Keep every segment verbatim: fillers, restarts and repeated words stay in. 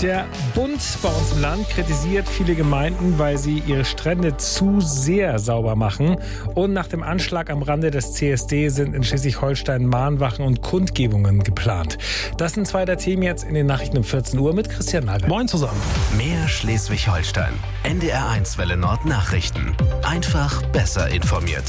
Der Bund bei uns im Land kritisiert viele Gemeinden, weil sie ihre Strände zu sehr sauber machen. Und nach dem Anschlag am Rande des C S D sind in Schleswig-Holstein Mahnwachen und Kundgebungen geplant. Das sind zwei der Themen jetzt in den Nachrichten um vierzehn Uhr mit Christian Nagel. Moin zusammen. Mehr Schleswig-Holstein. N D R eins Welle Nord Nachrichten. Einfach besser informiert.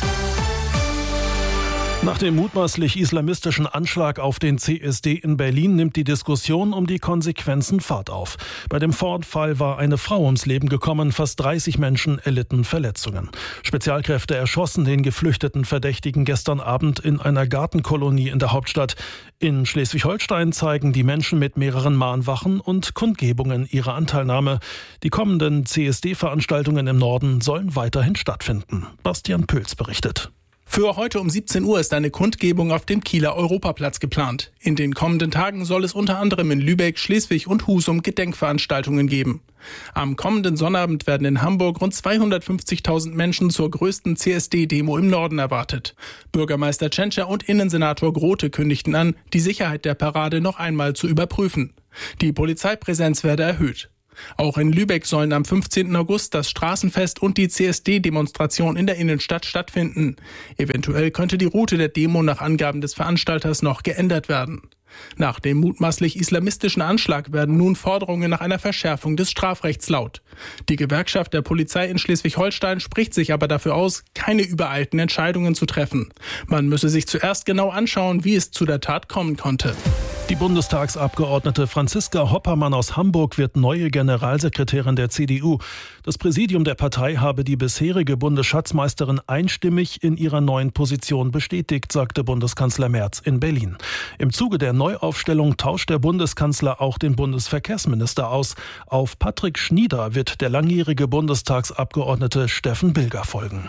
Nach dem mutmaßlich islamistischen Anschlag auf den C S D in Berlin nimmt die Diskussion um die Konsequenzen Fahrt auf. Bei dem Vorfall war eine Frau ums Leben gekommen, fast dreißig Menschen erlitten Verletzungen. Spezialkräfte erschossen den geflüchteten Verdächtigen gestern Abend in einer Gartenkolonie in der Hauptstadt. In Schleswig-Holstein zeigen die Menschen mit mehreren Mahnwachen und Kundgebungen ihre Anteilnahme. Die kommenden C S D-Veranstaltungen im Norden sollen weiterhin stattfinden. Bastian Püls berichtet. Für heute um siebzehn Uhr ist eine Kundgebung auf dem Kieler Europaplatz geplant. In den kommenden Tagen soll es unter anderem in Lübeck, Schleswig und Husum Gedenkveranstaltungen geben. Am kommenden Sonnabend werden in Hamburg rund zweihundertfünfzigtausend Menschen zur größten C S D-Demo im Norden erwartet. Bürgermeister Tschentscher und Innensenator Grote kündigten an, die Sicherheit der Parade noch einmal zu überprüfen. Die Polizeipräsenz werde erhöht. Auch in Lübeck sollen am fünfzehnten August das Straßenfest und die C S D-Demonstration in der Innenstadt stattfinden. Eventuell könnte die Route der Demo nach Angaben des Veranstalters noch geändert werden. Nach dem mutmaßlich islamistischen Anschlag werden nun Forderungen nach einer Verschärfung des Strafrechts laut. Die Gewerkschaft der Polizei in Schleswig-Holstein spricht sich aber dafür aus, keine übereilten Entscheidungen zu treffen. Man müsse sich zuerst genau anschauen, wie es zu der Tat kommen konnte. Die Bundestagsabgeordnete Franziska Hoppermann aus Hamburg wird neue Generalsekretärin der C D U. Das Präsidium der Partei habe die bisherige Bundesschatzmeisterin einstimmig in ihrer neuen Position bestätigt, sagte Bundeskanzler Merz in Berlin. Im Zuge der Neuaufstellung tauscht der Bundeskanzler auch den Bundesverkehrsminister aus. Auf Patrick Schnieder wird der langjährige Bundestagsabgeordnete Steffen Bilger folgen.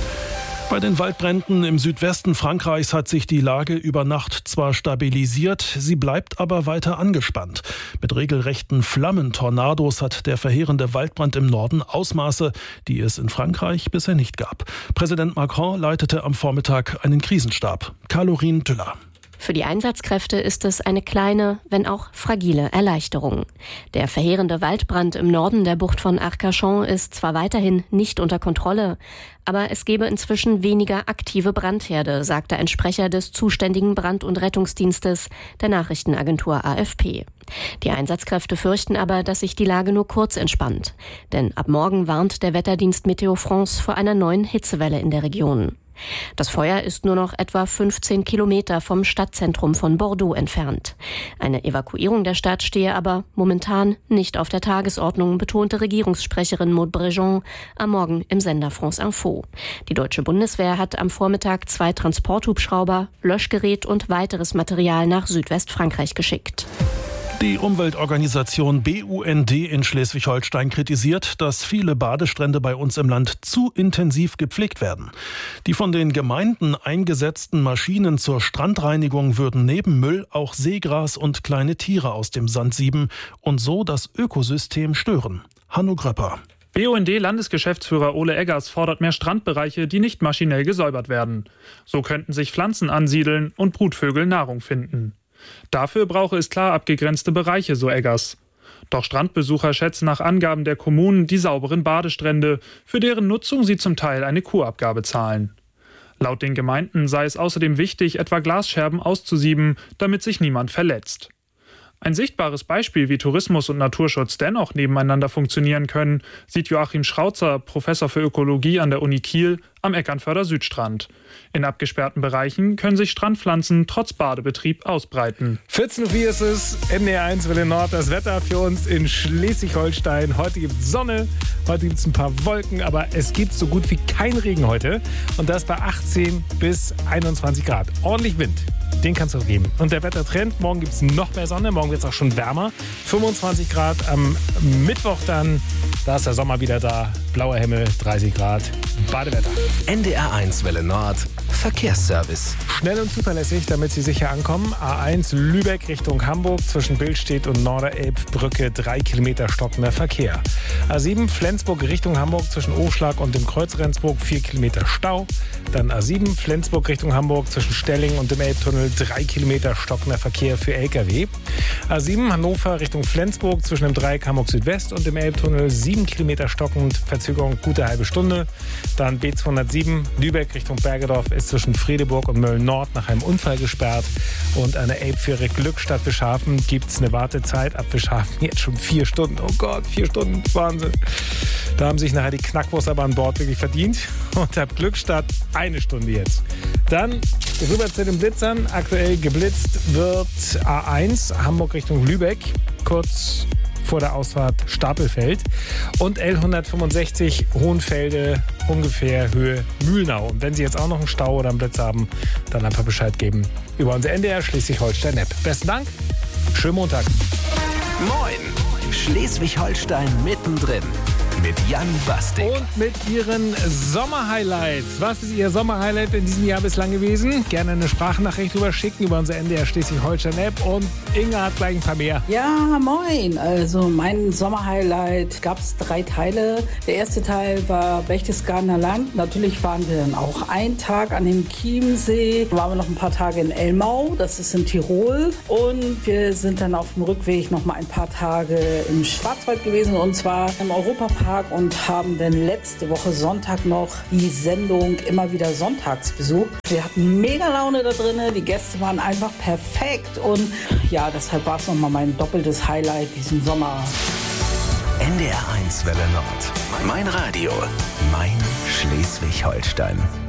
Bei den Waldbränden im Südwesten Frankreichs hat sich die Lage über Nacht zwar stabilisiert, sie bleibt aber weiter angespannt. Mit regelrechten Flammentornados hat der verheerende Waldbrand im Norden Ausmaße, die es in Frankreich bisher nicht gab. Präsident Macron leitete am Vormittag einen Krisenstab. Caroline Tüller. Für die Einsatzkräfte ist es eine kleine, wenn auch fragile Erleichterung. Der verheerende Waldbrand im Norden der Bucht von Arcachon ist zwar weiterhin nicht unter Kontrolle, aber es gebe inzwischen weniger aktive Brandherde, sagte ein Sprecher des zuständigen Brand- und Rettungsdienstes der Nachrichtenagentur A F P. Die Einsatzkräfte fürchten aber, dass sich die Lage nur kurz entspannt. Denn ab morgen warnt der Wetterdienst Meteo France vor einer neuen Hitzewelle in der Region. Das Feuer ist nur noch etwa fünfzehn Kilometer vom Stadtzentrum von Bordeaux entfernt. Eine Evakuierung der Stadt stehe aber momentan nicht auf der Tagesordnung, betonte Regierungssprecherin Maud Brejon am Morgen im Sender France Info. Die deutsche Bundeswehr hat am Vormittag zwei Transporthubschrauber, Löschgerät und weiteres Material nach Südwestfrankreich geschickt. Die Umweltorganisation B U N D in Schleswig-Holstein kritisiert, dass viele Badestrände bei uns im Land zu intensiv gepflegt werden. Die von den Gemeinden eingesetzten Maschinen zur Strandreinigung würden neben Müll auch Seegras und kleine Tiere aus dem Sand sieben und so das Ökosystem stören. Hanno Gröpper. B U N D-Landesgeschäftsführer Ole Eggers fordert mehr Strandbereiche, die nicht maschinell gesäubert werden. So könnten sich Pflanzen ansiedeln und Brutvögel Nahrung finden. Dafür brauche es klar abgegrenzte Bereiche, so Eggers. Doch Strandbesucher schätzen nach Angaben der Kommunen die sauberen Badestrände, für deren Nutzung sie zum Teil eine Kurabgabe zahlen. Laut den Gemeinden sei es außerdem wichtig, etwa Glasscherben auszusieben, damit sich niemand verletzt. Ein sichtbares Beispiel, wie Tourismus und Naturschutz dennoch nebeneinander funktionieren können, sieht Joachim Schrauzer, Professor für Ökologie an der Uni Kiel, am Eckernförder Südstrand. In abgesperrten Bereichen können sich Strandpflanzen trotz Badebetrieb ausbreiten. vierzehn Uhr vier ist es, N D R eins Welle Nord, das Wetter für uns in Schleswig-Holstein. Heute gibt es Sonne, heute gibt es ein paar Wolken, aber es gibt so gut wie kein Regen heute. Und das bei achtzehn bis einundzwanzig Grad. Ordentlich Wind, den kannst du geben. Und der Wettertrend, morgen gibt es noch mehr Sonne, morgen wird es auch schon wärmer. fünfundzwanzig Grad am Mittwoch dann, da ist der Sommer wieder da. Blauer Himmel, dreißig Grad, Badewetter. N D R eins Welle Nord, Verkehrsservice. Schnell und zuverlässig, damit Sie sicher ankommen. A eins Lübeck Richtung Hamburg zwischen Billstedt und Norderelbbrücke drei Kilometer stockender Verkehr. A sieben Flensburg Richtung Hamburg zwischen Aufschlag und dem Kreuz Rendsburg vier Kilometer Stau. Dann A sieben Flensburg Richtung Hamburg zwischen Stelling und dem Elbtunnel drei Kilometer stockender Verkehr für L K W. A sieben Hannover Richtung Flensburg zwischen dem Dreieck Hamburg Südwest und dem Elbtunnel sieben Kilometer stockend, Verzögerung gute halbe Stunde. Dann B zweihundertsieben Lübeck Richtung Bergedorf ist zwischen Fredeburg und Mölln-Nord nach einem Unfall gesperrt. Und an der Elbfähre Glückstadt Wischhafen gibt es eine Wartezeit ab Wischhafen jetzt schon vier Stunden. Oh Gott, vier Stunden, Wahnsinn. Da haben sich nachher die Knackwurst aber an Bord wirklich verdient. Und ab Glückstadt eine Stunde jetzt. Dann rüber zu den Blitzern. Aktuell geblitzt wird A eins Hamburg Richtung Lübeck, kurz vor der Ausfahrt Stapelfeld. Und L hundertfünfundsechzig Hohenfelde, ungefähr Höhe Mühlnau. Und wenn Sie jetzt auch noch einen Stau oder einen Blitz haben, dann einfach Bescheid geben über unser N D R Schleswig-Holstein-App. Besten Dank, schönen Montag. Moin, Schleswig-Holstein mittendrin. Mit Jan Bastik. Und mit Ihren Sommerhighlights. Was ist Ihr Sommerhighlight in diesem Jahr bislang gewesen? Gerne eine Sprachnachricht rüber schicken über unsere N D R Schleswig-Holstein-App. Und Inga hat gleich ein paar mehr. Ja, moin. Also mein Sommerhighlight gab es drei Teile. Der erste Teil war Berchtesgadener Land. Natürlich waren wir dann auch einen Tag an dem Chiemsee. Dann waren wir noch ein paar Tage in Elmau, das ist in Tirol. Und wir sind dann auf dem Rückweg noch mal ein paar Tage im Schwarzwald gewesen. Und zwar im Europapark. Und haben dann letzte Woche Sonntag noch die Sendung immer wieder sonntags besucht. Wir hatten mega Laune da drin, die Gäste waren einfach perfekt und ja, deshalb war es nochmal mein doppeltes Highlight diesen Sommer. N D R eins Welle Nord. Mein Radio, mein Schleswig-Holstein.